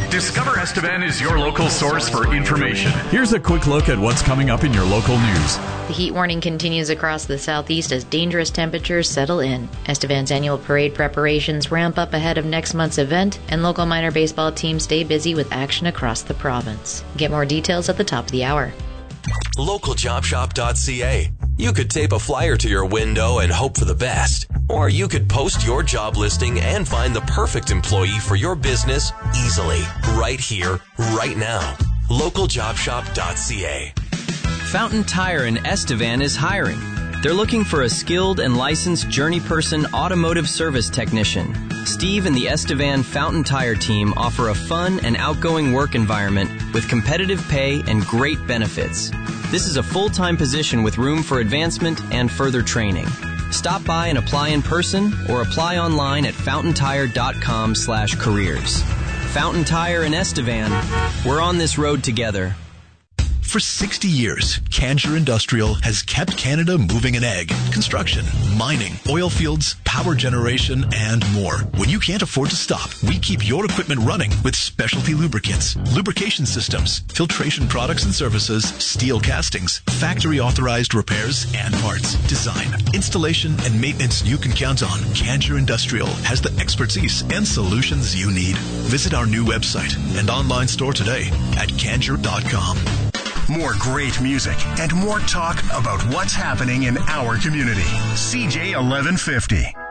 Discover Estevan is your local source for information. Here's a quick look at what's coming up in your local news. The heat warning continues across the southeast as dangerous temperatures settle in. Estevan's annual parade preparations ramp up ahead of next month's event, and local minor baseball teams stay busy with action across the province. Get more details at the top of the hour. LocalJobShop.ca. You could tape a flyer to your window and hope for the best. Or you could post your job listing and find the perfect employee for your business easily, right here, right now. LocalJobShop.ca. Fountain Tire in Estevan is hiring. They're looking for a skilled and licensed journeyperson automotive service technician. Steve and the Estevan Fountain Tire team offer a fun and outgoing work environment with competitive pay and great benefits. This is a full-time position with room for advancement and further training. Stop by and apply in person or apply online at fountaintire.com/careers. Fountain Tire in Estevan. We're on this road together. For 60 years, Canger Industrial has kept Canada moving in ag, construction, mining, oil fields, power generation, and more. When you can't afford to stop, we keep your equipment running with specialty lubricants, lubrication systems, filtration products and services, steel castings, factory-authorized repairs and parts, design, installation, and maintenance you can count on. Canger Industrial has the expertise and solutions you need. Visit our new website and online store today at Canger.com. More great music and more talk about what's happening in our community. CJ 1150.